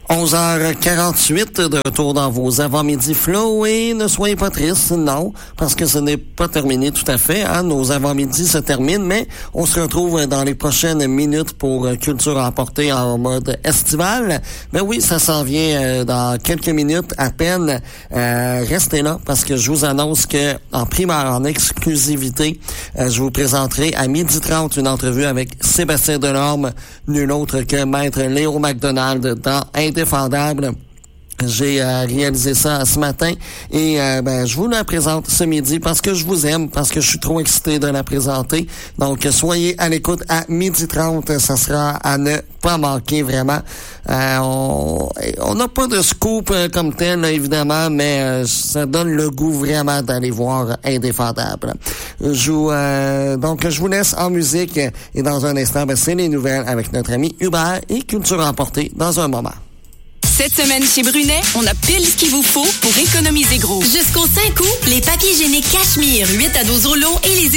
11h48, de retour dans vos avant-midi flow, et ne soyez pas tristes, non, parce que ce n'est pas terminé tout à fait, hein, nos avant-midi se terminent, mais on se retrouve dans les prochaines minutes pour Culture à emporter en mode estival. Ben oui, ça s'en vient dans quelques minutes à peine. Restez là, parce que je vous annonce que en primaire, en exclusivité, je vous présenterai à 12h30 une entrevue avec Sébastien Delorme, nul autre que Maître Léo McDonald dans Indéfendable. J'ai réalisé ça ce matin et je vous la présente ce midi parce que je vous aime, parce que je suis trop excité de la présenter. Donc, soyez à l'écoute à 12h30. Ça sera à ne pas manquer, vraiment. On n'a pas de scoop comme tel, là, évidemment, mais ça donne le goût vraiment d'aller voir Indéfendable. Donc, je vous laisse en musique et dans un instant, c'est les nouvelles avec notre ami Hubert et Culture emportée dans un moment. Cette semaine chez Brunet, on a pile ce qu'il vous faut pour économiser gros. Jusqu'au 5 août, les papiers hygiéniques Cachemire 8 à 12 rouleaux et les